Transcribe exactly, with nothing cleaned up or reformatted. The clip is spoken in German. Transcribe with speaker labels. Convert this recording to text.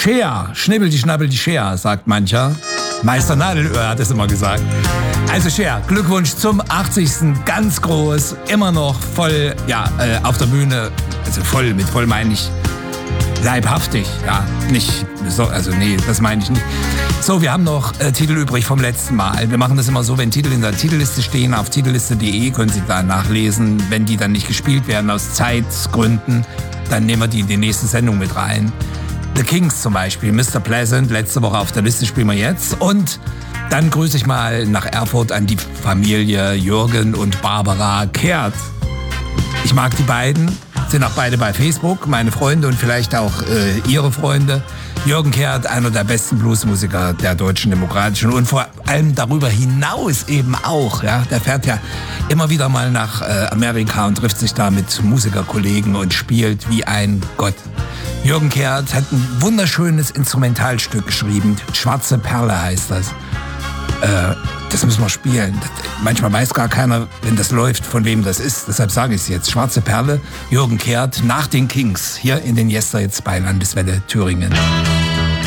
Speaker 1: Cher, schnibbel die Schnabbel die Cher, sagt mancher. Meister Nadelöhr hat es immer gesagt. Also Cher, Glückwunsch zum achtzigsten Ganz groß, immer noch voll, ja, äh, auf der Bühne. Also voll, mit voll meine ich leibhaftig, ja, nicht, so, also nee, das meine ich nicht. So, wir haben noch äh, Titel übrig vom letzten Mal. Wir machen das immer so, wenn Titel in der Titelliste stehen, auf titelliste punkt de können Sie da nachlesen. Wenn die dann nicht gespielt werden aus Zeitgründen, dann nehmen wir die in die nächste Sendung mit rein. The Kings zum Beispiel, Mister Pleasant, letzte Woche auf der Liste, spielen wir jetzt. Und dann grüße ich mal nach Erfurt an die Familie Jürgen und Barbara Kehrt. Ich mag die beiden, sind auch beide bei Facebook, meine Freunde und vielleicht auch äh, ihre Freunde. Jürgen Kehrt, einer der besten Bluesmusiker der Deutschen Demokratischen und vor allem darüber hinaus eben auch. Ja, der fährt ja immer wieder mal nach äh, Amerika und trifft sich da mit Musikerkollegen und spielt wie ein Gott. Jürgen Kehrt hat ein wunderschönes Instrumentalstück geschrieben. Schwarze Perle heißt das. Äh, das müssen wir spielen. Das, manchmal weiß gar keiner, wenn das läuft, von wem das ist. Deshalb sage ich es jetzt. Schwarze Perle, Jürgen Kehrt nach den Kings. Hier in den Yesterhits bei Landeswelle Thüringen.